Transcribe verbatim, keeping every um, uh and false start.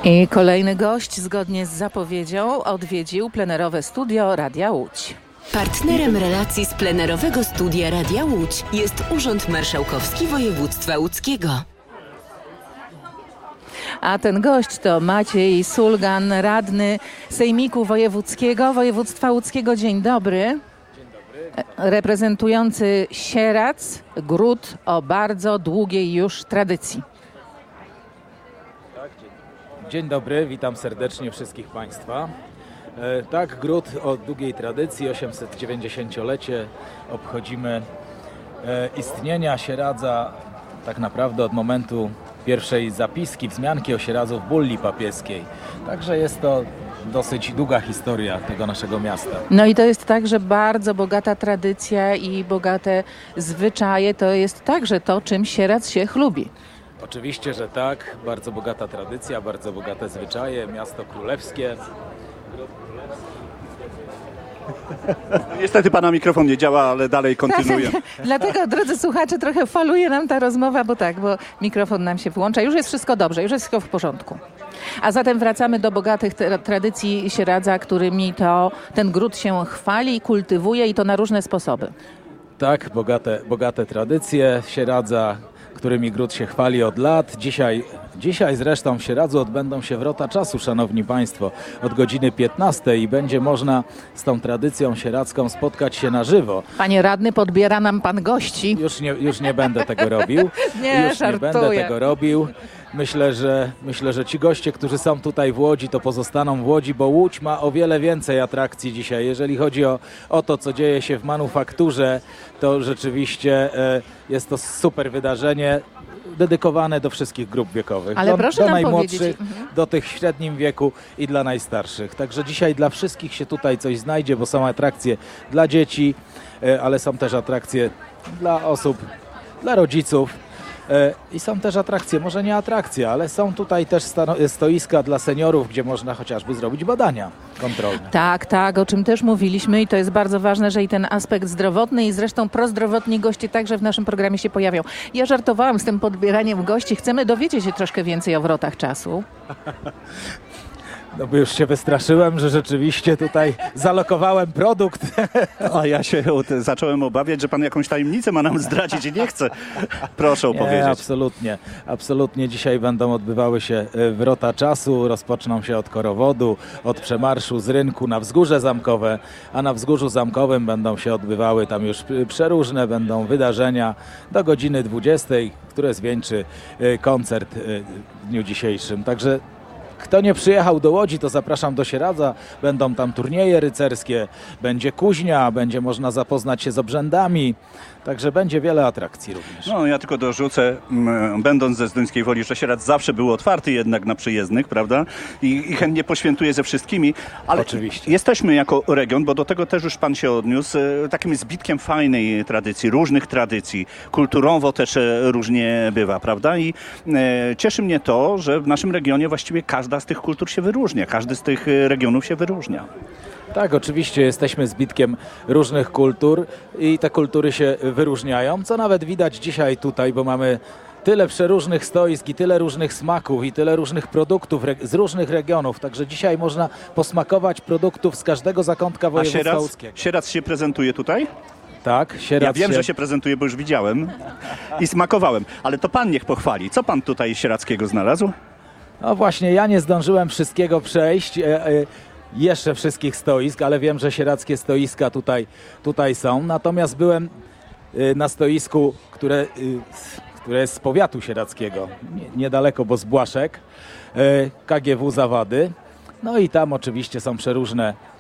I kolejny gość, zgodnie z zapowiedzią, odwiedził plenerowe studio Radia Łódź. Partnerem relacji z plenerowego studia Radia Łódź jest Urząd Marszałkowski Województwa Łódzkiego. A ten gość to Maciej Sulgan, radny Sejmiku Wojewódzkiego Województwa Łódzkiego. Dzień dobry. Dzień dobry. Reprezentujący Sierac, gród o bardzo długiej już tradycji. Tak, dzień, dzień dobry, witam serdecznie wszystkich Państwa. E, tak, gród o długiej tradycji, osiemsetdziewięćdziesięciolecie obchodzimy e, istnienia Sieradza tak naprawdę od momentu pierwszej zapiski, wzmianki o Sieradzu w bulli papieskiej. Także jest to dosyć długa historia tego naszego miasta. No i to jest tak, że bardzo bogata tradycja i bogate zwyczaje to jest także to, czym Sieradz się chlubi. Oczywiście, że tak. Bardzo bogata tradycja, bardzo bogate zwyczaje, miasto królewskie. Niestety pana mikrofon nie działa, ale dalej kontynuuję. Dlatego, drodzy słuchacze, trochę faluje nam ta rozmowa, bo tak, bo mikrofon nam się wyłącza. Już jest wszystko dobrze, już jest wszystko w porządku. A zatem wracamy do bogatych tra- tradycji Sieradza, którymi to ten gród się chwali, kultywuje i to na różne sposoby. Tak, bogate, bogate tradycje Sieradza, którymi gród się chwali od lat. Dzisiaj, dzisiaj zresztą w Sieradzu odbędą się wrota czasu, szanowni państwo, od godziny piętnastej i będzie można z tą tradycją sieradzką spotkać się na żywo. Panie radny, podbiera nam pan gości. Już nie, już nie będę tego robił. Nie, już nie będę żartuję. tego robił. Myślę, że myślę, że ci goście, którzy są tutaj w Łodzi, to pozostaną w Łodzi, bo Łódź ma o wiele więcej atrakcji dzisiaj. Jeżeli chodzi o, o to, co dzieje się w manufakturze, to rzeczywiście e, jest to super wydarzenie dedykowane do wszystkich grup wiekowych. Ale do, proszę do nam najmłodszych, powiedzieć. Mhm. do tych w średnim wieku i dla najstarszych. Także dzisiaj dla wszystkich się tutaj coś znajdzie, bo są atrakcje dla dzieci, e, ale są też atrakcje dla osób, dla rodziców. I są też atrakcje, może nie atrakcje, ale są tutaj też stano- stoiska dla seniorów, gdzie można chociażby zrobić badania kontrolne. Tak, tak, o czym też mówiliśmy i to jest bardzo ważne, że i ten aspekt zdrowotny i zresztą prozdrowotni goście także w naszym programie się pojawią. Ja żartowałam z tym podbieraniem gości. Chcemy dowiedzieć się troszkę więcej o wrotach czasu. No bo już się wystraszyłem, że rzeczywiście tutaj zalokowałem produkt. A ja się o- zacząłem obawiać, że pan jakąś tajemnicę ma nam zdradzić i nie chce. Proszę Nie, opowiedzieć. absolutnie. Absolutnie dzisiaj będą odbywały się e, wrota czasu. Rozpoczną się od korowodu, od przemarszu z rynku na Wzgórze Zamkowe, a na Wzgórzu Zamkowym będą się odbywały tam już e, przeróżne będą wydarzenia do godziny dwudziestej, które zwieńczy e, koncert e, w dniu dzisiejszym. Także kto nie przyjechał do Łodzi, to zapraszam do Sieradza. Będą tam turnieje rycerskie, będzie kuźnia, będzie można zapoznać się z obrzędami. Także będzie wiele atrakcji również. No, ja tylko dorzucę, m, będąc ze Zduńskiej Woli, że Sieradz zawsze był otwarty jednak na przyjezdnych, prawda? I, i chętnie poświętuje ze wszystkimi. Ale Oczywiście. jesteśmy jako region, bo do tego też już pan się odniósł, e, takim zbitkiem fajnej tradycji, różnych tradycji. Kulturowo też e, różnie bywa, prawda? I e, cieszy mnie to, że w naszym regionie właściwie każda z tych kultur się wyróżnia, każdy z tych e, regionów się wyróżnia. Tak, oczywiście jesteśmy zbitkiem różnych kultur i te kultury się wyróżniają, co nawet widać dzisiaj tutaj, bo mamy tyle przeróżnych stoisk i tyle różnych smaków i tyle różnych produktów re- z różnych regionów. Także dzisiaj można posmakować produktów z każdego zakątka A województwa Sieradz, łódzkiego. Sieradz się prezentuje tutaj? Tak, Ja Sieradz wiem, że się prezentuje, bo już widziałem i smakowałem. Ale to pan niech pochwali. Co pan tutaj sieradzkiego znalazł? No właśnie, ja nie zdążyłem wszystkiego przejść, e, e, jeszcze wszystkich stoisk, ale wiem, że sieradzkie stoiska tutaj, tutaj są. Natomiast byłem e, na stoisku, które, e, które jest z powiatu sieradzkiego, nie, niedaleko, bo z Błaszek, e, K G W Zawady. No i tam oczywiście są przeróżne